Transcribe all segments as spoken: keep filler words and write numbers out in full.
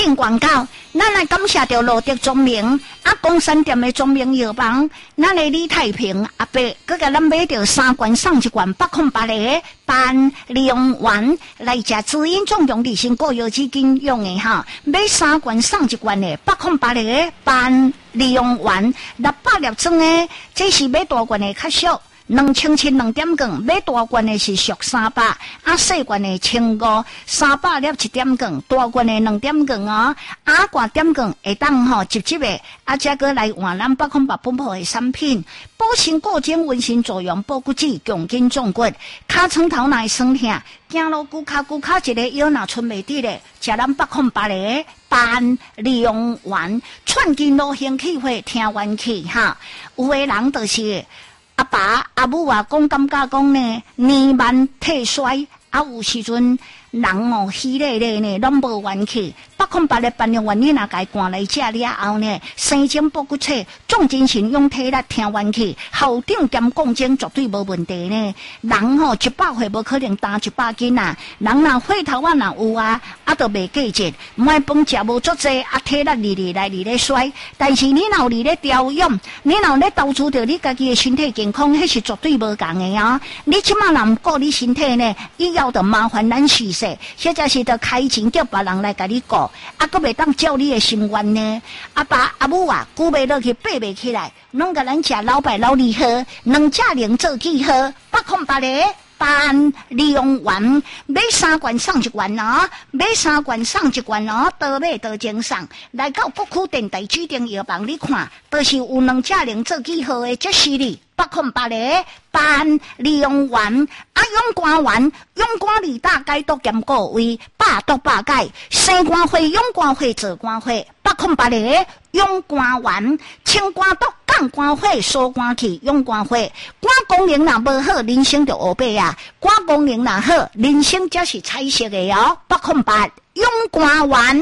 进广告，咱来感谢着罗德庄名啊，公山店的庄名药房，咱的李太平阿伯，佮甲咱买着三罐送一罐八空八个办利用完来食滋阴壮阳利心果药基金用的哈，买三罐送一罐的八空八个办利用完六百粒装的，这是买大罐的较俗。两千七两点五，买大罐的是俗三百，啊细罐的千五，三百粒一点五，大罐的两点五哦，啊罐点五会当吼直接的，啊再个来换咱百空百本铺的产品，补锌固精温馨作用，保骨质强筋壮骨，尻川头内酸痛，走路骨骹骨骹一个腰若伸袂直咧，食咱百空百个办利用完，串筋络行气血听元气哈，有的人就是阿爸阿母啊，讲感觉讲呢，年慢体衰，啊有时阵人哦虚累累呢，拢无元气。百空百个办用完，你若家灌来食了后呢，生津补骨气，重精神用体力听元气，校长兼讲精绝对无问题呢。人吼、哦、一百岁无可能担一百斤啊，人若血头啊若有啊，啊都袂计值，买饭食无足济，啊体力日日来日咧衰。但是你若日咧调养，你若咧投资着你家己的身体健康，迄是绝对无共的啊。你即马若毋顾你身体呢，以后就麻烦咱事实，或者是着开钱叫别人来甲你顾。啊，阁袂当照你的心愿呢？阿爸阿母啊，久袂落去，爬袂起来，拢甲咱食老白老利好，两只零做记号，百空百个办利用完，买三罐送一罐哦，买三罐送一罐哦，多买多精送。来到国区电台指定药房，你看，都、就是有两只零做记号的，这是你。百空百个办利用完，啊勇肝丸，勇肝二大解毒兼顾胃，百毒百解，生肝血、勇肝血、做肝血，百空百个勇肝丸，清肝毒、降肝火、疏肝气、勇肝血，肝功能若无好，人生就黑白啊；肝功能若好，人生才是彩色的哦。百空百勇肝丸。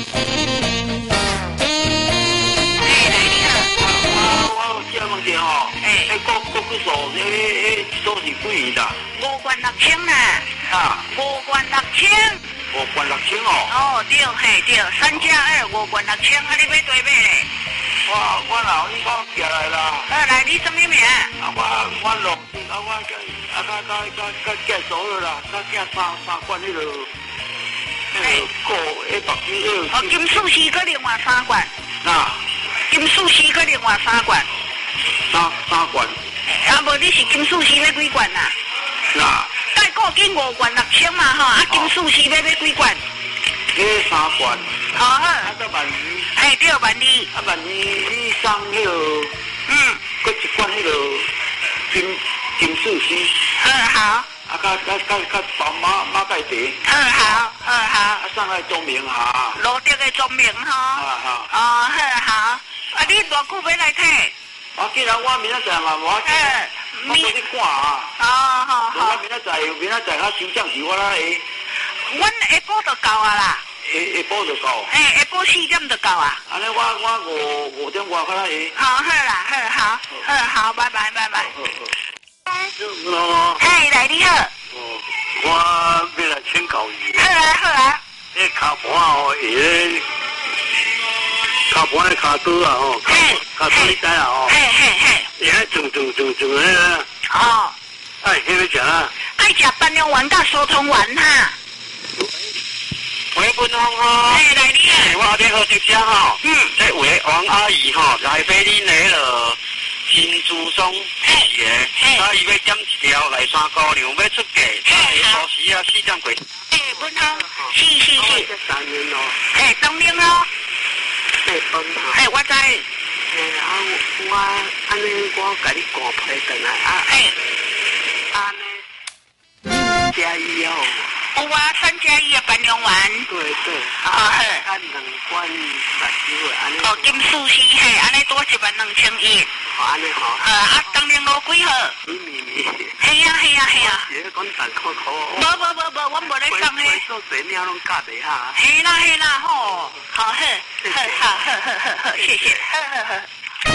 哎，国国骨数，诶诶，都是几元的？ 五罐六千啦。 啊， 五罐六千。 五罐六千哦。 哦，对，嘿对，三加二，五罐六千，啊，你买对买嘞？ 我我老你讲起来啦。 呃，来，你什么名？ 啊，我我老啊，我个啊，甲甲甲甲介绍了啦，甲介三三罐迄个，迄个果一百斤二。 哦，金属丝搁另外三罐。 啊。 金属丝搁另外三罐。 三三罐， 啊，无你是金属丝要几罐啊？ 啊， 介固金五罐六千嘛吼，啊金属丝要要几罐？ 迄三罐。 好好。 啊，个万二。 哎，对，万二。 啊，万二你送迄个， 嗯， 搁一罐迄个金金属丝。 嗯，好。 啊，甲甲甲甲包马马盖茶。 嗯，好，嗯好。 啊，送来钟明哈。 罗德的钟明吼。 啊好。 哦，好好。啊，你偌久要来睇？ 我既然我明仔载嘛，我我做去赶啊。 哦，好好。 我明仔载明仔载较收奖时我来下。 阮下晡就到啊啦。 下下晡就到。 哎，下晡四点就到啊。 安尼我我五五点外较来下。 好，好啦，好好，好好，拜拜，拜拜。 好好。哦。 哎，来你好。 哦，我要来请教伊。 好啊，好啊。 迄骹盘哦，伊。骹盘的骹刀啊吼，骹刀你知啊吼， 嘿嘿嘿， 伊迄转转转转的， 哦， 哎，迄个食啊， 爱食半两丸甲疏通丸哈。 喂，文芳吼， 哎，来你啊， 我后天好食食吼， 嗯， 这位王阿姨吼，来买恁迄落金珠松四个，啊，伊要点一条来三姑娘要出价，啊，下晡时啊四点过。 哎，文芳，是是是， 三年咯， 哎，当然咯。哎，我知。哎， 啊，我安尼我甲你赶批转来啊。 哎， 安尼。加一哦。 有啊，三加一的半两丸。 对对。 啊嘿。 啊，两罐十九个安尼。 哦，金属丝嘿，安尼多一万两千一。 安尼好。 啊，啊，当然落几号？ 一米米。 系啊系啊系啊。 是讲单口口。 无无无无，我无咧讲嘿。 所做鸟拢教地下。 系啦系啦，吼，好好好好好好好，谢谢，好好好。